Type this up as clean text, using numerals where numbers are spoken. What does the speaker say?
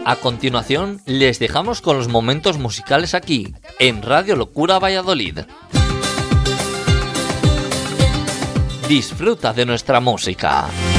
A continuación, les dejamos con los momentos musicales aquí, en Radio Locura Valladolid. Disfruta de nuestra música.